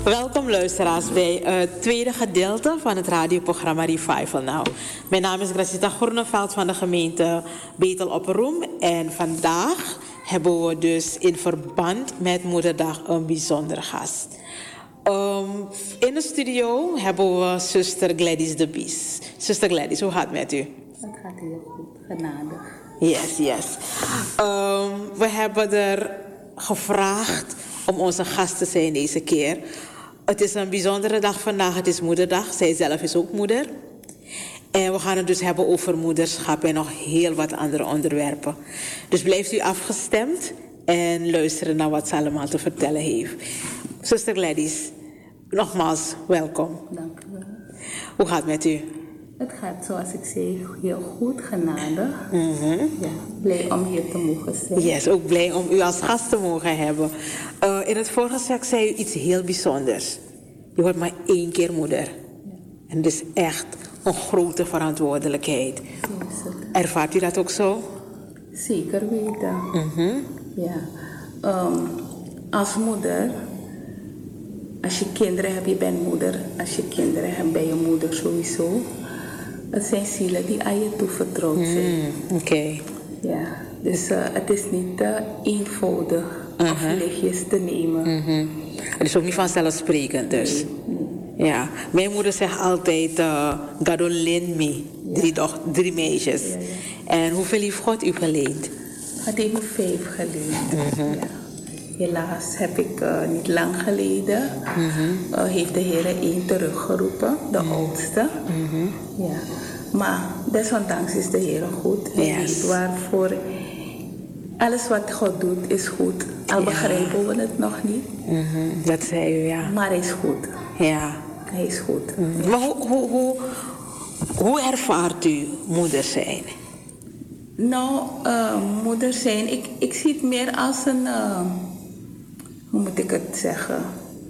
Welkom luisteraars bij het tweede gedeelte van het radioprogramma Revival Now. Mijn naam is Gracita Groeneveld van de gemeente Bethel op Roem. En vandaag hebben we dus in verband met Moederdag een bijzondere gast. In de studio hebben we zuster Gladys de Bies. Zuster Gladys, hoe gaat het met u? Het gaat heel goed, genadig. Yes. We hebben er gevraagd om onze gast te zijn deze keer. Het is een bijzondere dag vandaag, het is Moederdag. Zij zelf is ook moeder. En we gaan het dus hebben over moederschap en nog heel wat andere onderwerpen. Dus blijft u afgestemd en luisteren naar wat ze allemaal te vertellen heeft. Zuster Gladys, nogmaals welkom. Dank u wel. Hoe gaat het met u? Het gaat zoals ik zei heel goed, genadig. Ja, blij om hier te mogen zijn. Yes, ook blij om u als gast te mogen hebben. In het vorige stuk zei u iets heel bijzonders. Je wordt maar 1 keer moeder. Ja. En het is echt een grote verantwoordelijkheid. Ervaart u dat ook zo? Zeker weten. Ja. Als moeder, als je kinderen hebt, je bent moeder. Als je kinderen hebt, ben je moeder sowieso. Het zijn zielen die aan je toevertrouwd zijn. Oké. Ja, dus het is niet eenvoudig of lichtjes te nemen. Het is ook niet vanzelfsprekend dus. Nee. Ja, mijn moeder zegt altijd, God lend me, 3 meisjes. Ja. En hoeveel heeft God u geleend? Het heeft me 5 geleend. Ja. Helaas heb ik niet lang geleden, heeft de Heer 1 teruggeroepen, de oudste. Ja. Maar desondanks is de Heer goed. Hij weet waarvoor. Alles wat God doet is goed. Al begrijpen we het nog niet. Dat zei u, ja. Maar hij is goed. Ja. Hij is goed. Maar hoe ervaart u moeder zijn? Nou, moeder zijn, ik zie het meer als een, hoe moet ik het zeggen?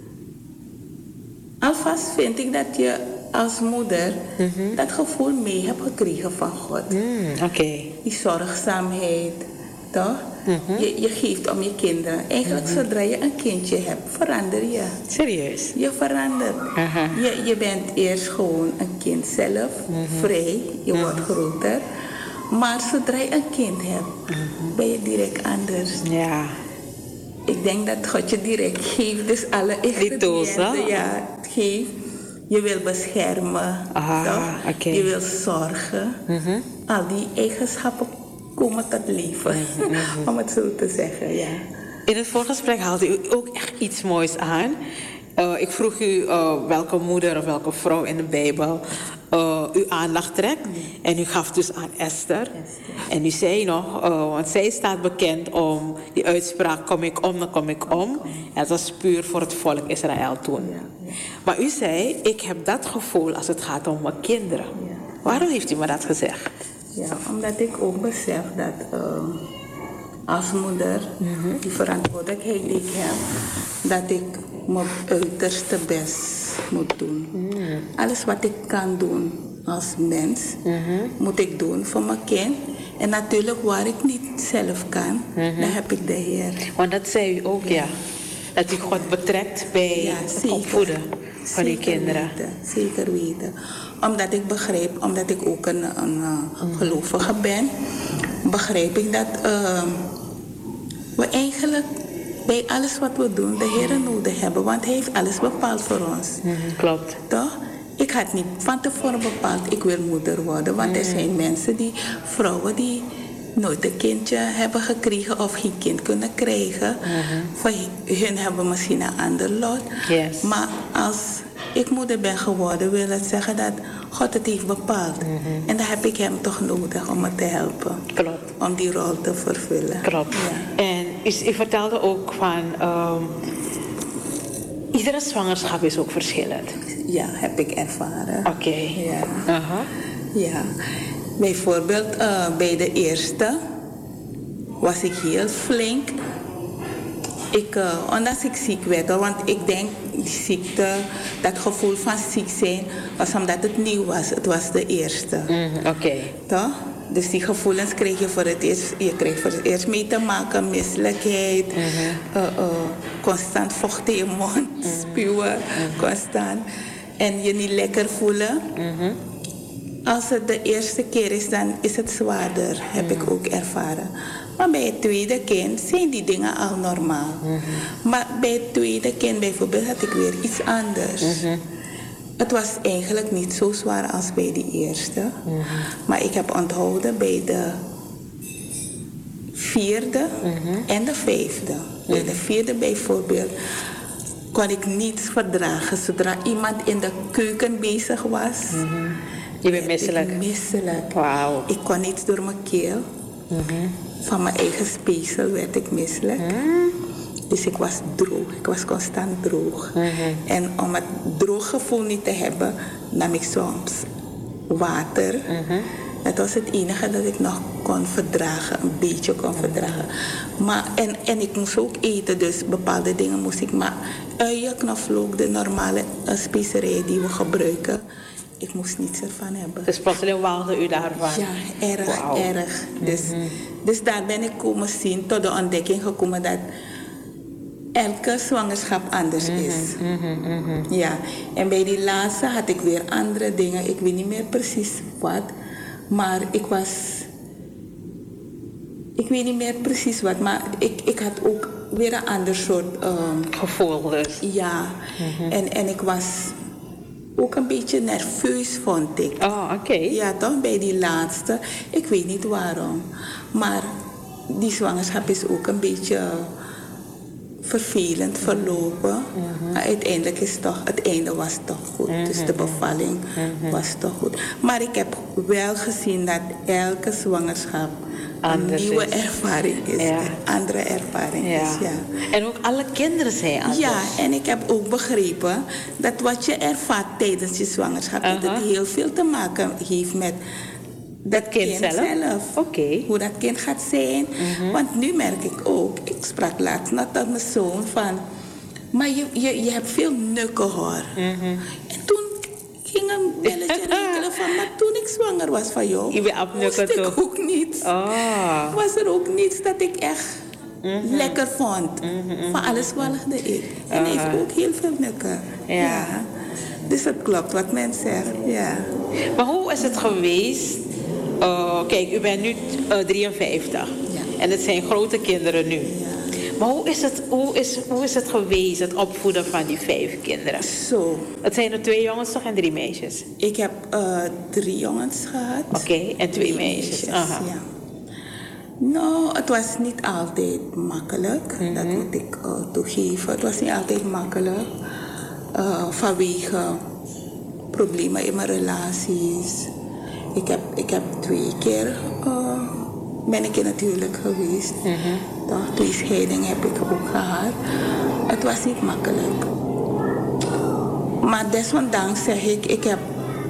Alvast vind ik dat je als moeder dat gevoel mee hebt gekregen van God. Die zorgzaamheid, toch? Je geeft om je kinderen. Eigenlijk zodra je een kindje hebt, verander je. Serieus? Je verandert. Je bent eerst gewoon een kind zelf, vrij. Je wordt groter. Maar zodra je een kind hebt, ben je direct anders. Ja. Ik denk dat God je direct geeft. Dus alle ingrediënten, ja, het geeft. Je wil beschermen. Okay. Je wil zorgen. Al die eigenschappen komen tot leven. Om het zo te zeggen, ja. In het voorgesprek haalde u ook echt iets moois aan. Ik vroeg u welke moeder of welke vrouw in de Bijbel uw aandacht trekt. En u gaf dus aan Esther. En u zei nog, want zij staat bekend om die uitspraak, kom ik om, dan kom ik om. En dat was puur voor het volk Israël toen. Maar u zei, ik heb dat gevoel als het gaat om mijn kinderen. Waarom heeft u me dat gezegd? Ja, omdat ik ook besef dat als moeder die verantwoordelijkheid die ik heb, dat ik mijn uiterste best moet doen. Alles wat ik kan doen als mens, moet ik doen voor mijn kind. En natuurlijk waar ik niet zelf kan, dan heb ik de Heer. Want dat zei u ook, ja. Dat u God betrekt bij het opvoeden van die kinderen. Zeker weten. Omdat ik begrijp, omdat ik ook een gelovige ben, begrijp ik dat we eigenlijk bij alles wat we doen de Heer nodig hebben. Want Hij heeft alles bepaald voor ons. Klopt. Toch? Ik had niet van tevoren bepaald, ik wil moeder worden. Want er zijn mensen, vrouwen die nooit een kindje hebben gekregen of geen kind kunnen krijgen. Voor hun hebben misschien een ander lot. Yes. Maar als ik moeder ben geworden, wil het zeggen dat God het heeft bepaald. En dan heb ik hem toch nodig om me te helpen. Klopt. Om die rol te vervullen. Klopt. Ja. En u vertelde ook van, iedere zwangerschap is ook verschillend. Ja, heb ik ervaren. Oké. Ja. Ja. Bijvoorbeeld bij de eerste was ik heel flink. Ondanks ik ziek werd, want ik denk die ziekte, dat gevoel van ziek zijn, was omdat het nieuw was. Het was de eerste. Oké. Toch? Dus die gevoelens kreeg je voor het eerst. Je kreeg voor het eerst mee te maken. Misselijkheid. Constant vocht in je mond. Spuwen. Constant. En je niet lekker voelen. Als het de eerste keer is, dan is het zwaarder. Heb ik ook ervaren. Maar bij het tweede kind zijn die dingen al normaal. Maar bij het tweede kind bijvoorbeeld had ik weer iets anders. Het was eigenlijk niet zo zwaar als bij de eerste. Maar ik heb onthouden bij de vierde en de vijfde. Bij de vierde bijvoorbeeld kon ik niets verdragen. Zodra iemand in de keuken bezig was... Je bent misselijk? Misselijk. Wauw. Ik kon niets door mijn keel. Van mijn eigen speeksel werd ik misselijk. Dus ik was droog. Ik was constant droog. En om het droog gevoel niet te hebben, nam ik soms water. Dat was het enige dat ik nog kon verdragen. Een beetje kon verdragen. Maar, en ik moest ook eten, dus bepaalde dingen moest ik... Maar uien, knoflook, de normale specerijen die we gebruiken... Ik moest niets ervan hebben. Dus plotseling waalde u daarvan? Ja, erg. Dus daar ben ik komen zien, tot de ontdekking gekomen dat elke zwangerschap anders is. Ja, en bij die laatste had ik weer andere dingen. Ik weet niet meer precies wat. Maar ik weet niet meer precies wat. Maar ik had ook weer een ander soort... gevoel dus? Ja, en ik was... ook een beetje nerveus, vond ik. Oh, oké. Ja, toch bij die laatste. Ik weet niet waarom. Maar die zwangerschap is ook een beetje vervelend verlopen. Maar uiteindelijk is toch, het einde was toch goed. Dus de bevalling was toch goed. Maar ik heb wel gezien dat elke zwangerschap anders een nieuwe ervaring is. Ja. Een andere ervaring is, ja. En ook alle kinderen zijn anders. Ja, en ik heb ook begrepen dat wat je ervaart tijdens je zwangerschap... dat het heel veel te maken heeft met dat kind zelf. Oké. Hoe dat kind gaat zijn. Want nu merk ik ook, ik sprak laatst nog tot mijn zoon van... Maar je hebt veel nukken hoor. En toen ging een belletje rinkelen van... Maar toen ik zwanger was van jou, moest ik ook niet. Was er ook niets dat ik echt lekker vond. Van alles walgde ik. En hij heeft ook heel veel nukken. Ja. Dus het klopt wat men zegt. Ja. Maar hoe is het geweest? Kijk, u bent nu 53. Ja. En het zijn grote kinderen nu. Ja. Maar hoe is het geweest, het opvoeden van die 5 kinderen? Zo. Het zijn er 2 jongens toch en 3 meisjes? Ik heb 3 jongens gehad. Oké, en 2 meisjes. Ja. Nou, het was niet altijd makkelijk. Dat moet ik toegeven. Het was niet altijd makkelijk. Vanwege problemen in mijn relaties. Ik heb 2 keer... ben ik in het huwelijk geweest. Toch, 2 scheidingen heb ik ook gehad. Het was niet makkelijk. Maar desondanks zeg ik heb...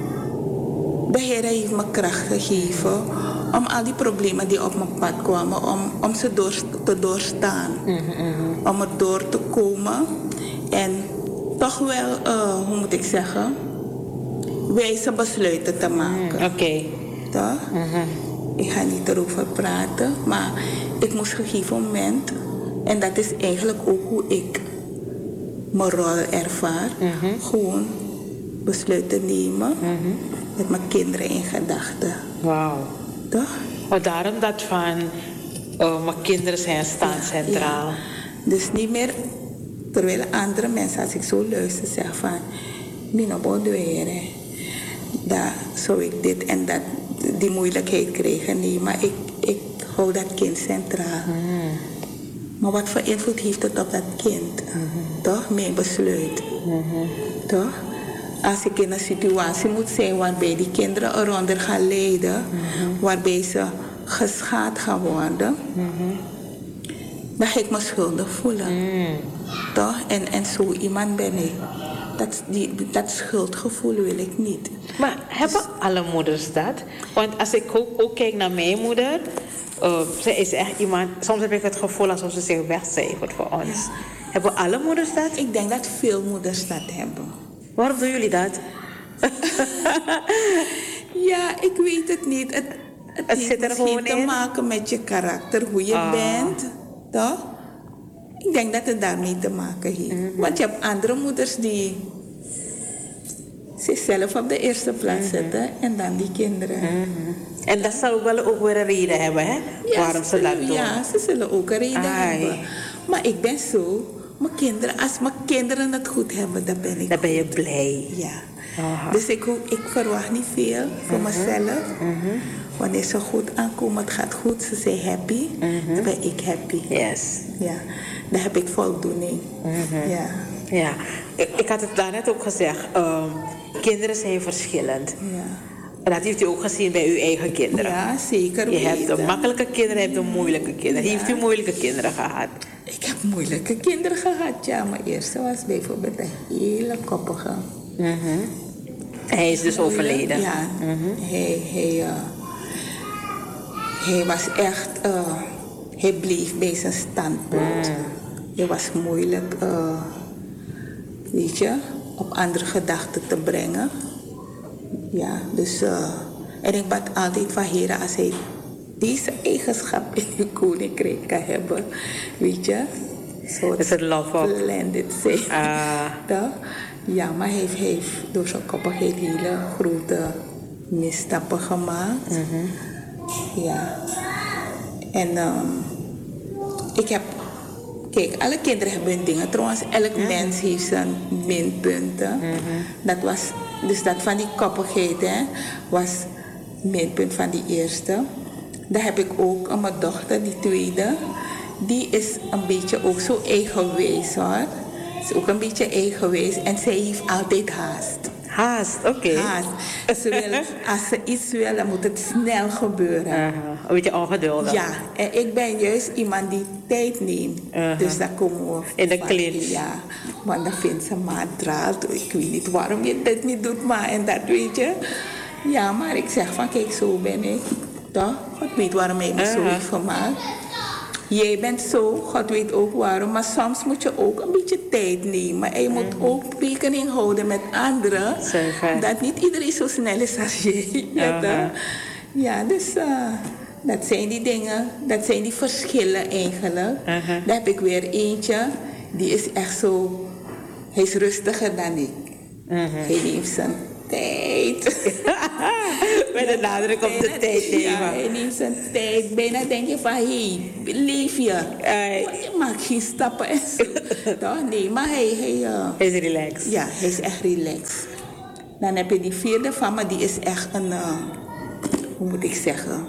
De Heer heeft me kracht gegeven om al die problemen die op mijn pad kwamen, om ze te doorstaan. Om er door te komen. En toch wel, hoe moet ik zeggen, wijze besluiten te maken. Oké. Toch? Ik ga niet erover praten, maar ik moest op een gegeven moment, en dat is eigenlijk ook hoe ik mijn rol ervaar, gewoon besluiten nemen met mijn kinderen in gedachten. Wauw. Toch? Maar daarom dat van, mijn kinderen staan centraal. Ja. Dus niet meer, terwijl andere mensen, als ik zo luister, zeggen van, Mino dat zou ik dit en dat, die moeilijkheid kregen. Nee, maar ik hou dat kind centraal. Maar wat voor invloed heeft het op dat kind? Toch? Mijn besluit. Toch? Als ik in een situatie moet zijn waarbij die kinderen eronder gaan lijden, waarbij ze geschaad gaan worden, dan ga ik me schuldig voelen. Toch? En zo iemand ben ik. Dat schuldgevoel wil ik niet. Maar hebben alle moeders dat? Want als ik ook kijk naar mijn moeder, ze is echt iemand, soms heb ik het gevoel alsof ze zich wegcijfert voor ons. Ja. Hebben alle moeders dat? Ik denk dat veel moeders dat hebben. Waarom doen jullie dat? Ja, ik weet het niet. Het zit er gewoon misschien te in. maken met je karakter, hoe je bent. Toch? Ik denk dat het daarmee te maken heeft. Want je hebt andere moeders die zichzelf op de eerste plaats zetten en dan die kinderen. En dat zou wel ook weer een reden hebben, hè? Waarom ze dat doen. Ja, ze zullen ook een reden hebben. Maar ik ben zo, als mijn kinderen het goed hebben, dan ben ik Dan ben je blij. Ja. Dus ik verwacht niet veel voor mezelf. Wanneer ze goed aankomen, het gaat goed, ze zijn happy, dan ben ik happy. Yes. Ja, dan heb ik voldoening. Ja. Ja, ik had het daarnet ook gezegd. Kinderen zijn verschillend. Ja. En dat heeft u ook gezien bij uw eigen kinderen. Ja, zeker Je hebt de weten. makkelijke kinderen, je hebt de moeilijke kinderen. Ja. Heeft u moeilijke kinderen gehad? Ik heb moeilijke kinderen gehad, ja. Mijn eerste was bijvoorbeeld een hele koppige. Hij is dus overleden. Ja, hij was echt, hij bleef bij zijn standpunt. Hij was moeilijk, weet je, op andere gedachten te brengen. Ja, dus, en ik bad altijd van Heren, als hij deze eigenschap in uw koninkrijk kan hebben, weet je. Zo Is het love up? blended zijn. Toch? Ja, maar hij heeft door zijn koppigheid hele grote misstappen gemaakt. Ja. En ik heb... Kijk, alle kinderen hebben hun dingen. Trouwens, elk mens heeft zijn minpunten. Dat was... Dus dat van die koppigheid, hè, was minpunt van die eerste. Dan heb ik ook aan mijn dochter, die tweede. Die is een beetje ook zo eigenwijs, hoor. Ze is ook een beetje eigenwijs en zij heeft altijd haast. Haast, oké. Haast. Als ze iets wil, dan moet het snel gebeuren. Een beetje ongeduldig. Ja, en ik ben juist iemand die tijd neemt. Dus dan komen we in de van- clinch. Ja, want dan vindt ze maar draad. Ik weet niet waarom je dit niet doet, maar en dat weet je. Ja, maar ik zeg van kijk, zo ben ik. Toch? God weet waarom hij me zo heeft gemaakt. Jij bent zo, God weet ook waarom. Maar soms moet je ook een beetje tijd nemen. En je moet ook rekening houden met anderen. Zeker. Dat niet iedereen zo snel is als jij. Ja, toch? Ja, dus dat zijn die dingen. Dat zijn die verschillen eigenlijk. Dan heb ik weer eentje. Die is echt zo... Hij is rustiger dan ik. Hij neemt zijn tijd. Met de nadruk op de tijd nemen. Ja, hij neemt zijn tijd. Bijna denk je van, hé, leef je. Maar je maakt geen stappen en zo. Toch? Nee, maar hij Hij is relaxed. ja, hij is echt relaxed. Dan heb je die vierde van me, die is echt een... hoe moet ik zeggen?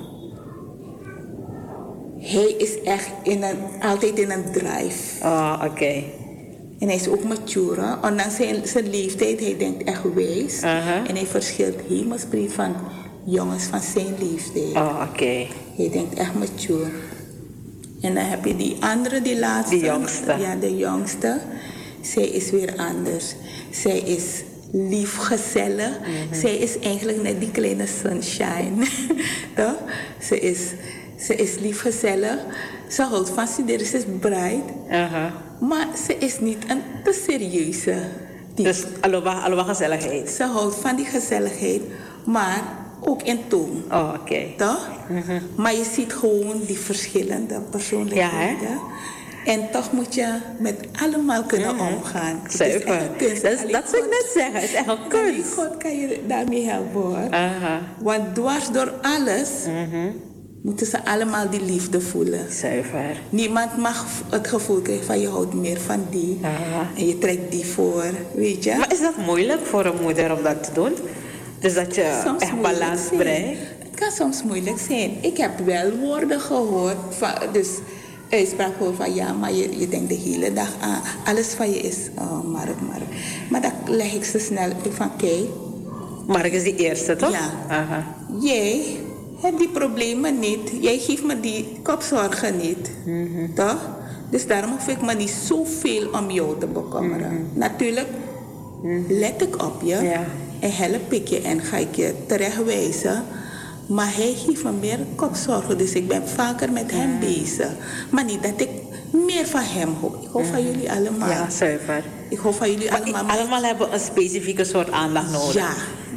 Hij is echt altijd in een drive. Oh, oké. En hij is ook mature. Hè? Ondanks zijn leeftijd, hij denkt echt wijs. En hij verschilt hemelsbreed van jongens van zijn leeftijd. Oh, oké. Hij denkt echt mature. En dan heb je die andere, die laatste. Die jongste. Ja, de jongste. Zij is weer anders. Zij is lief, gezellig. Zij is eigenlijk net die kleine sunshine. Toch? Ze is lief, gezellig. Ze houdt van studeren, ze is bright. Maar ze is niet een te serieuze type. Dus allemaal gezelligheid. Ze houdt van die gezelligheid, maar ook in toon. Oh, oké. Toch? Maar je ziet gewoon die verschillende persoonlijkheden. Ja, en toch moet je met allemaal kunnen omgaan. Het is echt Zuiver. een kunst. Dat Alleen zou ik net zeggen. Het is echt een alleen kunst. God kan je daarmee helpen, hoor. Want dwars door alles moeten ze allemaal die liefde voelen. Zuiver. Niemand mag het gevoel krijgen van je houdt meer van die. En je trekt die voor, weet je. Maar is dat moeilijk voor een moeder om dat te doen? Dus dat je Soms echt moeilijk balans zijn. brengt? Het kan soms moeilijk zijn. Ik heb wel woorden gehoord, dus uitspraak gehoord van ja, maar je denkt de hele dag aan. Alles van je is Mark. Maar dan leg ik ze snel uit van kijk. Mark is die eerste, toch? Ja. Jij hebt die problemen niet. Jij geeft me die kopzorgen niet. Toch? Dus daarom hoef ik me niet zoveel om jou te bekommeren. Natuurlijk let ik op je. Ja. En help ik je en ga ik je terechtwijzen. Maar hij geeft me meer kopzorgen. Dus ik ben vaker met hem bezig. Maar niet dat ik meer van hem hou. Ik hou van jullie allemaal. Ja, zuiver. Ik hou van jullie allemaal. Allemaal hebben een specifieke soort aandacht nodig. Ja,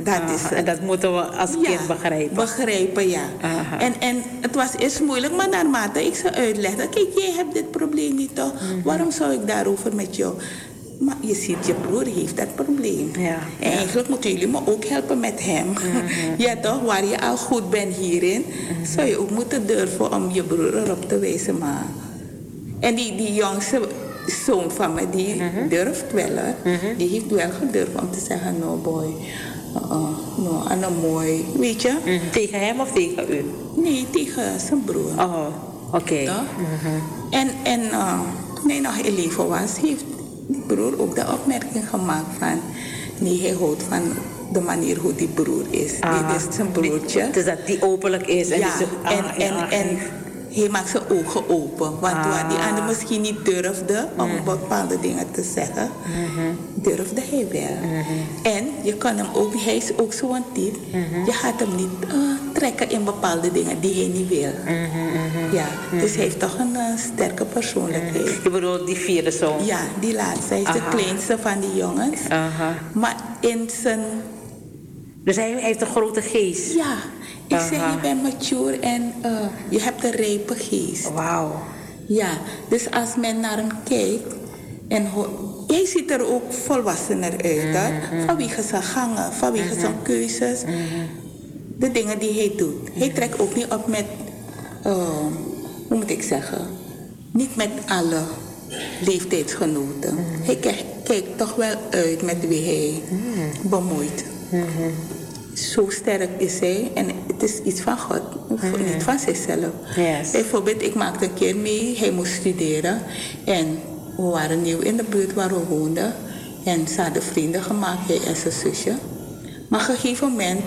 Dat is het. En dat moeten we als kind begrijpen. Begrijpen, ja. En het was eerst moeilijk, maar naarmate ik ze uitlegde... Kijk, jij hebt dit probleem niet toch? Waarom zou ik daarover met jou... Maar je ziet, je broer heeft dat probleem. En eigenlijk moeten jullie me ook helpen met hem. Ja toch, waar je al goed bent hierin... zou je ook moeten durven om je broer erop te wijzen. Maar... En die jongste zoon van me, die durft wel. Die heeft wel gedurfd om te zeggen... No boy, no, Anna mooi. Weet je? Tegen hem of tegen u? Nee, tegen zijn broer. Oh, oké. En toen hij nog in leven was... heeft die broer ook de opmerking gemaakt van... Nee, hij houdt van de manier hoe die broer is. Dit is zijn broertje. Dus dat die openlijk is. En en hij maakt zijn ogen open. Want waar die ander misschien niet durfde om bepaalde dingen te zeggen... durfde hij wel. En je kan hem ook, hij is ook zo'n type... je gaat hem niet trekken in bepaalde dingen die hij niet wil. Ja, dus hij heeft toch een sterke persoonlijkheid. Je bedoelt die vierde zoon? Ja, die laatste. Hij is de kleinste van die jongens. Maar in zijn... Dus hij heeft een grote geest? Ja. Ik zeg, je bent mature en je hebt een rijpe geest. Wauw. Ja, dus als men naar hem kijkt... en hij ziet er ook volwassener uit. Vanwege zijn gangen, vanwege zijn keuzes. De dingen die hij doet. Hij trekt ook niet op met... hoe moet ik zeggen? Niet met alle leeftijdsgenoten. Hij kijkt toch wel uit met wie hij bemoeit. Zo sterk is hij en het is iets van God, niet van zichzelf. Bijvoorbeeld, ik maakte een keer mee, hij moest studeren en we waren nieuw in de buurt waar we woonden en ze hadden vrienden gemaakt, hij en zijn zusje. Maar op een gegeven moment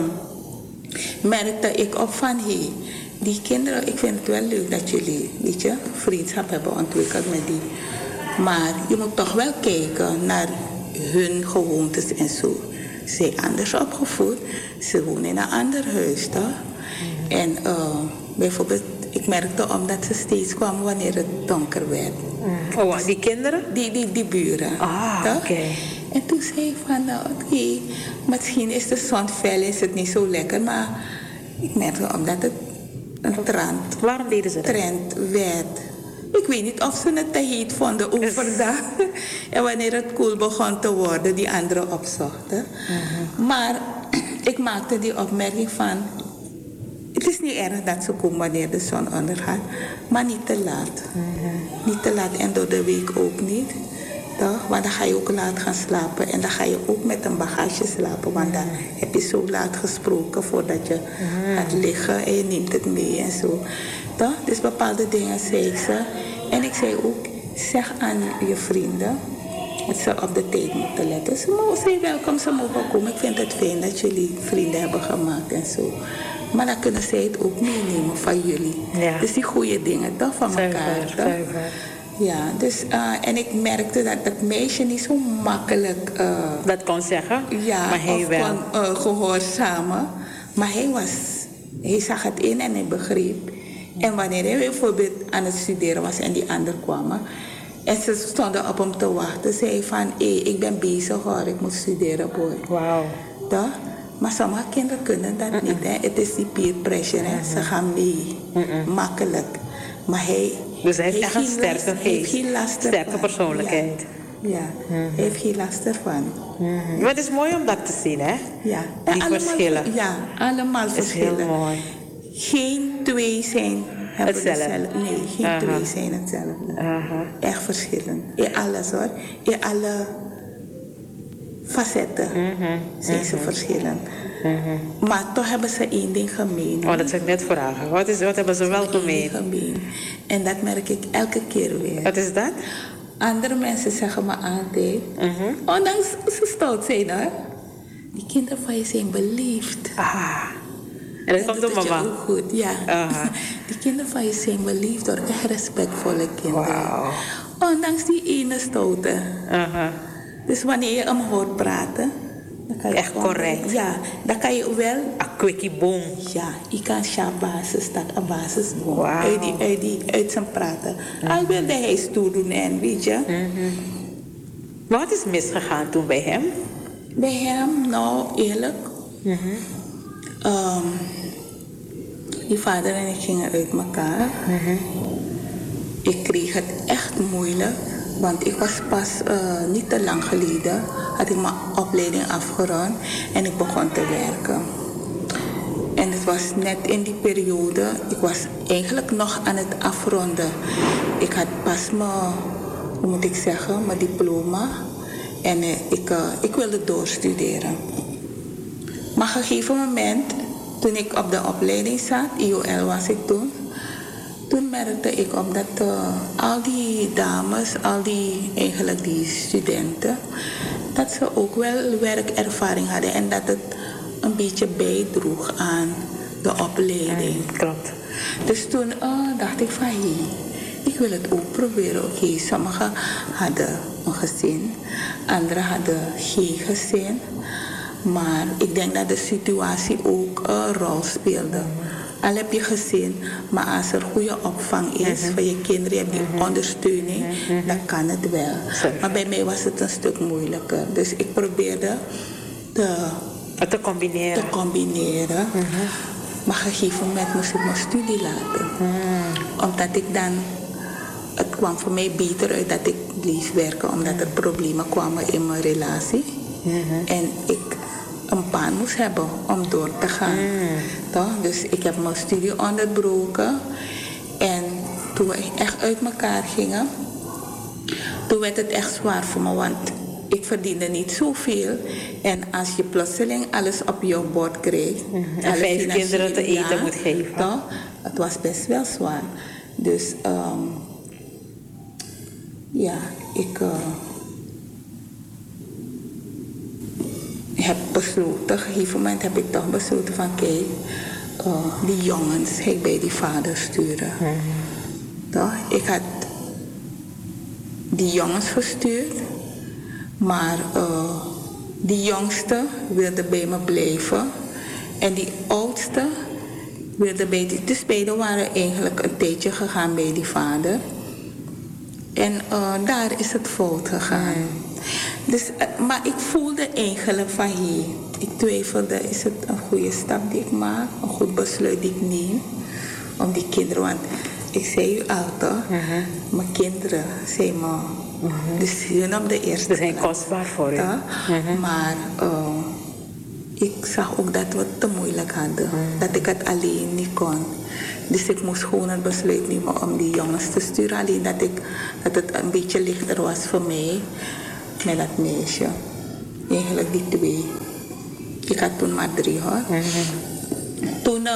merkte ik op van, die kinderen, ik vind het wel leuk dat jullie, weet je, vriendschap hebben ontwikkeld met die. Maar je moet toch wel kijken naar hun gewoontes en zo. Ze zijn anders opgevoed. Ze wonen in een ander huis, toch? En bijvoorbeeld, ik merkte omdat ze steeds kwamen wanneer het donker werd. Oh, die kinderen? Die buren. Oké. En toen zei ik van, oké, misschien is de zon fel, is het niet zo lekker. Maar ik merkte omdat het een trend. Waarom deden ze dat? Trend werd. Ik weet niet of ze het te heet vonden overdag. En wanneer het koel begon te worden, die anderen opzochten. Maar ik maakte die opmerking van... Het is niet erg dat ze komen wanneer de zon ondergaat. Maar niet te laat. Niet te laat en door de week ook niet. Toch? Want dan ga je ook laat gaan slapen. En dan ga je ook met een bagage slapen. Want dan heb je zo laat gesproken voordat je gaat liggen. En je neemt het mee en zo. Toch? Dus bepaalde dingen zei ik ze. En ik zei ook, zeg aan je vrienden dat ze op de tijd moeten letten. Ze zijn welkom, ze mogen komen. Ik vind het fijn dat jullie vrienden hebben gemaakt en zo. Maar dan kunnen zij het ook meenemen van jullie. Ja. Dus die goede dingen toch van elkaar. Zuiver. Ja, dus en ik merkte dat het meisje niet zo makkelijk... dat kon zeggen? Ja, maar hij of wel. kon gehoorzamen. Maar hij zag het in en hij begreep. En wanneer hij bijvoorbeeld aan het studeren was en die anderen kwamen... en ze stonden op hem te wachten, zei hij van... ik ben bezig hoor, ik moet studeren, boy. Wauw. Toch? Maar sommige kinderen kunnen dat niet. Hè? Het is die peer pressure, hè? Ze gaan mee. Makkelijk. Maar hij... Dus hij heeft echt een sterke geest. Sterke persoonlijkheid. Ja, hij heeft geen last ervan. Maar het is mooi om dat te zien, hè? Ja. Die verschillen. Ja, allemaal verschillen. Het is heel mooi. Geen twee zijn hetzelfde. Nee, geen twee zijn hetzelfde. Echt verschillend. In alles hoor. In alle facetten zijn ze verschillend. Maar toch hebben ze één ding gemeen. Oh, dat zou ik net vragen. Wat hebben ze wel gemeen? En dat merk ik elke keer weer. Wat is dat? Andere mensen zeggen me altijd... ondanks ze stout zijn hoor. Die kinderen van je zijn beliefd. En dat komt door mama? Ook goed, ja. Die kinderen van je zijn beliefd door echt respectvolle kinderen. Wow. Ondanks die ene stoute. Dus wanneer je hem hoort praten... Dan kan je echt correct. Ja, dan kan je wel... Een quickie boom. Ja, je kan basis, dat een basisboom. Wow. Uit zijn praten. Al wilde hij stoer doen en weet je. Maar wat is misgegaan toen bij hem? Bij hem, nou eerlijk, Die vader en ik gingen uit elkaar. Ik kreeg het echt moeilijk, want ik was pas niet te lang geleden, had ik mijn opleiding afgerond en ik begon te werken. En het was net in die periode, ik was eigenlijk nog aan het afronden. Ik had pas mijn diploma en ik wilde doorstuderen. Maar op een gegeven moment, toen ik op de opleiding zat, IOL was ik toen merkte ik op dat al die dames, die studenten, dat ze ook wel werkervaring hadden en dat het een beetje bijdroeg aan de opleiding. Klopt. Dus toen dacht ik van ik wil het ook proberen. Oké, sommigen hadden een gezin, anderen hadden geen gezin. Maar ik denk dat de situatie ook een rol speelde. Al heb je gezin, maar als er goede opvang is voor je kinderen, heb je ondersteuning, dan kan het wel. Maar bij mij was het een stuk moeilijker. Dus ik probeerde te combineren. Maar op een gegeven moment moest ik mijn studie laten. Omdat ik dan, het kwam voor mij beter uit dat ik bleef werken, omdat er problemen kwamen in mijn relatie. En ik een baan moest hebben om door te gaan. Toch? Dus ik heb mijn studie onderbroken. En toen we echt uit elkaar gingen, toen werd het echt zwaar voor me, want ik verdiende niet zoveel. En als je plotseling alles op jouw bord krijgt, en 5 kinderen te eten moet geven. Toch? Het was best wel zwaar. Dus ik heb besloten, op een gegeven moment heb ik toch besloten van kijk, die jongens ga ik bij die vader sturen. Toch? Ik had die jongens verstuurd, maar die jongste wilde bij me blijven en die oudste wilde bij die. Dus beiden waren eigenlijk een tijdje gegaan bij die vader. En daar is het fout gegaan. Dus, maar ik voelde eigenlijk van ik twijfelde, is het een goede stap die ik maak, een goed besluit die ik neem om die kinderen, want ik zei u altijd, mijn kinderen zijn me, dus hun op de eerste plaats. Ze zijn kostbaar voor u. Maar ik zag ook dat we het te moeilijk hadden, dat ik het alleen niet kon. Dus ik moest gewoon het besluit nemen om die jongens te sturen. Alleen dat het een beetje lichter was voor mij met dat meisje. Eigenlijk die 2. Ik had toen maar 3 hoor. Toen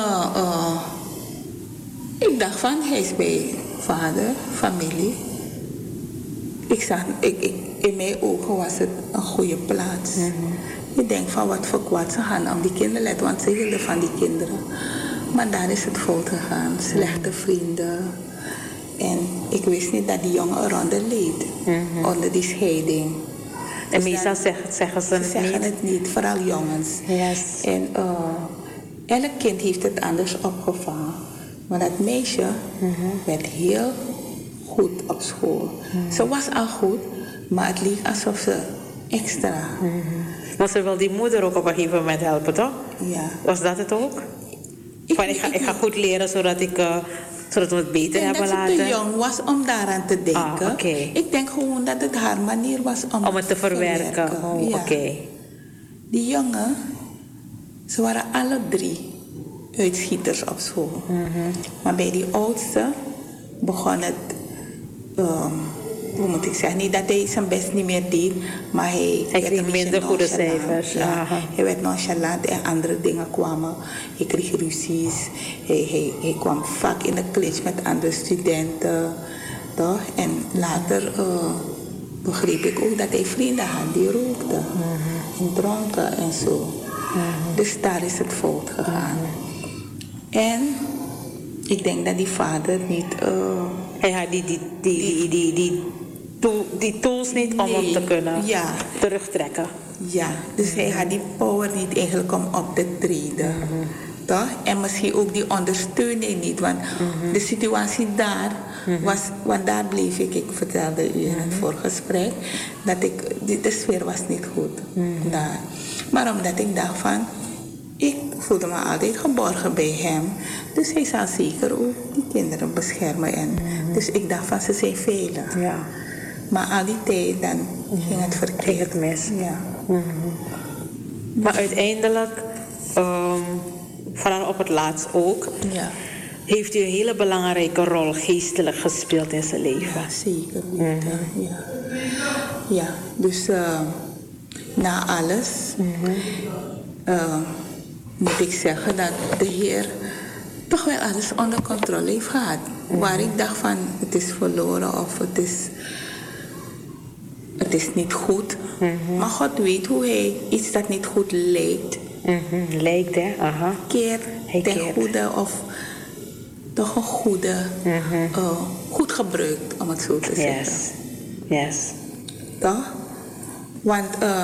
ik dacht van hij is bij vader, familie. Ik zag, in mijn ogen was het een goede plaats. Je denkt van wat voor kwaad ze gaan om die kinderen letten, want ze hielden van die kinderen. Maar daar is het fout gegaan. Slechte vrienden. En ik wist niet dat die jongen eronder leed. Onder die scheiding. En dus meestal zeggen ze het niet. Vooral jongens. Yes. En elk kind heeft het anders opgevangen. Maar dat meisje werd heel goed op school. Ze was al goed, maar het leek alsof ze extra. Maar ze wil die moeder ook op een gegeven moment helpen, toch? Ja. Was dat het ook? Ik ga goed leren zodat we het beter hebben laten. Ik denk dat ze te jong was om daaraan te denken. Okay. Ik denk gewoon dat het haar manier was om het te verwerken. Ja. Oké. Die jongen, ze waren alle 3 uitschieters op school. Maar bij die oudste begon het, hoe moet ik zeggen, niet dat hij zijn best niet meer deed, maar hij kreeg minder goede cijfers. Ja. Hij werd nonchalant en andere dingen kwamen. Hij kreeg ruzies. Hij kwam vaak in de clinch met andere studenten. Toch? En later begreep ik ook dat hij vrienden had die rookten. En dronken en zo. Dus daar is het fout gegaan. En ik denk dat die vader niet... hij had die tools niet om hem te kunnen terugtrekken. Ja, dus hij had die power niet eigenlijk om op te treden. Toch? En misschien ook die ondersteuning niet, want de situatie daar was, want daar bleef ik vertelde u in het voorgesprek, dat de sfeer was niet goed daar. Maar omdat ik dacht van, ik voelde me altijd geborgen bij hem. Dus hij zal zeker ook die kinderen beschermen. Dus ik dacht van, ze zijn veilig. Ja. Maar al die tijd dan ging het verkeerd. Ging het mis. Ja. Maar uiteindelijk, vooral op het laatst ook, Ja. heeft u een hele belangrijke rol geestelijk gespeeld in zijn leven. Ja, zeker weten. Ja, dus na alles moet ik zeggen dat de Heer toch wel alles onder controle heeft gehad. Waar ik dacht van het is verloren of het is niet goed. Maar God weet hoe hij iets dat niet goed lijkt. Lijkt, hè? Aha. Keert Hij ten keert. goede of toch een goede, goed gebruikt, om het zo te zeggen. Yes. Toch? Want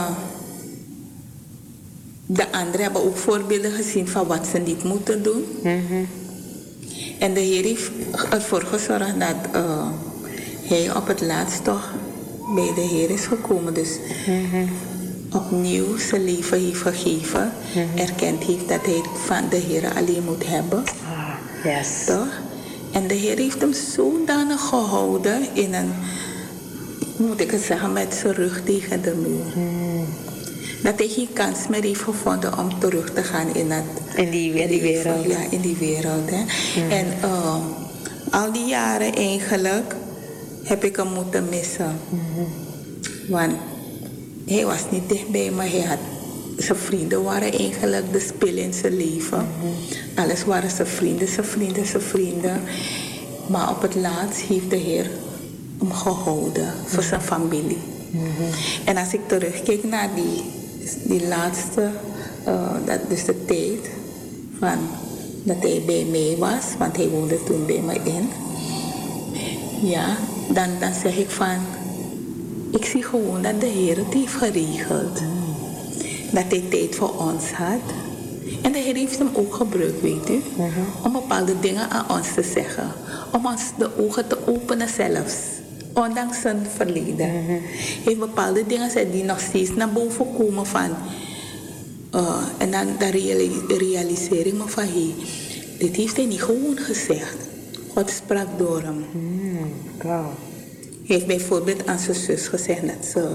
de anderen hebben ook voorbeelden gezien van wat ze niet moeten doen. En de Heer heeft ervoor gezorgd dat hij op het laatst toch bij de Heer is gekomen. Dus opnieuw zijn leven heeft gegeven. Erkend heeft dat hij van de Heer alleen moet hebben. Yes. Toch? En de Heer heeft hem zodanig gehouden in een, hoe moet ik het zeggen, met zijn rug tegen de muur. Dat hij geen kans meer heeft gevonden om terug te gaan in die wereld. Ja, in die wereld. Hè. En al die jaren eigenlijk heb ik hem moeten missen. Want hij was niet dichtbij me. Zijn vrienden waren eigenlijk de spil in zijn leven. Alles waren zijn vrienden. Maar op het laatst heeft de Heer hem gehouden voor zijn familie. En als ik terugkijk naar die laatste, dat dus de tijd van dat hij bij mij was, want hij woonde toen bij me in. Ja, dan zeg ik van, ik zie gewoon dat de Heer het heeft geregeld. Dat hij tijd voor ons had. En de Heer heeft hem ook gebruikt, weet u. Om bepaalde dingen aan ons te zeggen. Om ons de ogen te openen zelfs. Ondanks zijn verleden. Hij heeft bepaalde dingen gezegd die nog steeds naar boven komen van. En dan realiseer ik me van, dit heeft hij niet gewoon gezegd. God sprak door hem. Wow. Hij heeft bijvoorbeeld aan zijn zus gezegd dat ze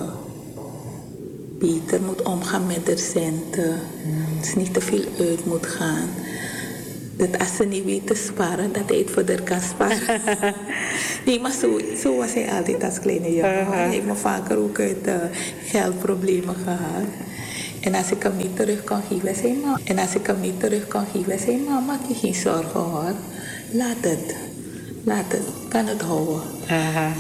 beter moet omgaan met haar centen. Dat ze niet te veel uit moet gaan. Dat als ze niet weet te sparen, dat hij het voor haar kan sparen. Nee, maar zo was hij altijd als kleine jongen. Hij heeft me vaker ook uit geldproblemen gehad. En als ik hem niet terug kan geven, zei mama, maak je geen zorgen hoor. Laat het. Kan het houden.